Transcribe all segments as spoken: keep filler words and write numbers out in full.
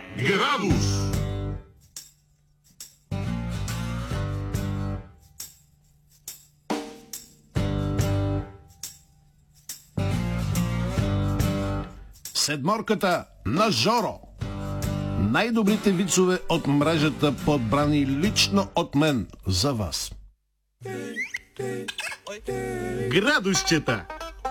Градус! Седморката на Жоро. Най-добрите вицове от мрежата, подбрани лично от мен за вас. Градусчета.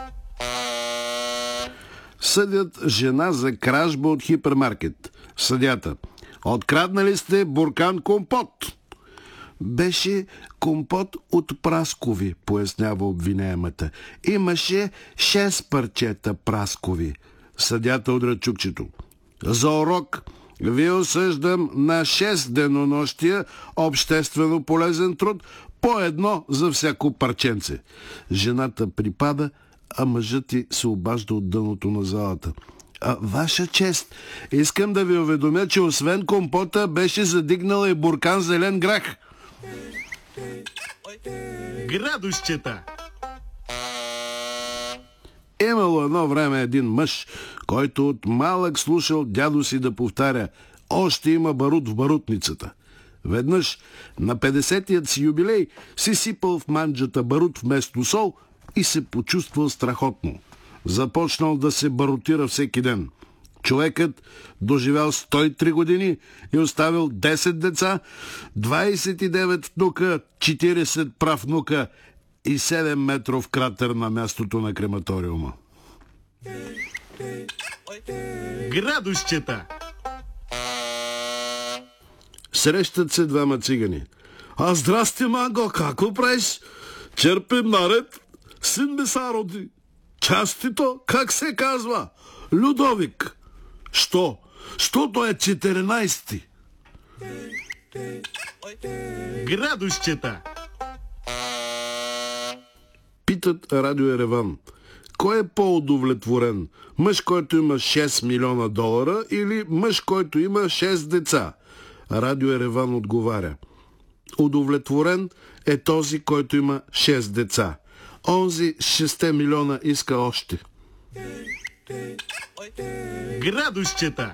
Съдят жена за кражба от хипермаркет. Съдята: откраднали сте буркан компот. Беше компот от праскови, пояснява обвиняемата. Имаше шест парчета праскови. Съдята удря чукчето: за урок ви осъждам на шест денонощия обществено полезен труд, по едно за всяко парченце. Жената припада, а мъжът й се обажда от дъното на залата. А, ваша чест, искам да ви уведомя, че освен компота беше задигнала и буркан зелен грах. Градусчета. Имало едно време един мъж, който от малък слушал дядо си да повтаря: още има барут в барутницата. Веднъж на петдесетият си юбилей си сипал в манджата барут вместо сол и се почувствал страхотно. Започнал да се барутира всеки ден. Човекът доживял сто и три години и оставил десет деца, двадесет и девет внука, четиридесет правнука и седем метров кратер на мястото на крематориума. Градусчета. Срещат се двама цигани. А здрасти, Манго, како правиш? Черпим наред. Син ми са роди. Частито, как се казва? Людовик. Що? Щото е четиринайсети. Градусчета. Питат Радио Ереван: кой е по-удовлетворен? Мъж, който има шест милиона долара, или мъж, който има шест деца? Радио Ереван отговаря: удовлетворен е този, който има шест деца. Онзи с шест милиона иска още. Градусчета.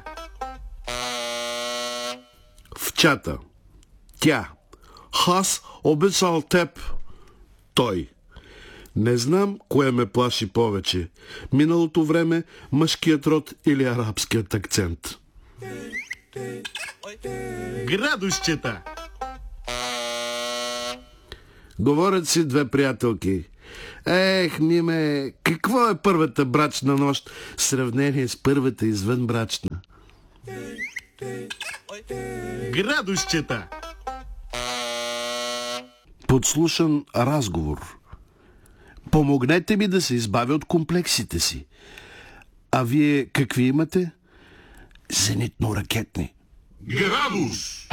В чата: тя: аз обичал теб. Той: не знам кое ме плаши повече, миналото време, мъжкият род или арабският акцент. Градусчета. Говорят си две приятелки: ех, Ниме, какво е първата брачна нощ в сравнение с първата извънбрачна? Градусчета. Подслушан разговор: помогнете ми да се избавя от комплексите си. А вие какви имате? Зенитно-ракетни. Градус.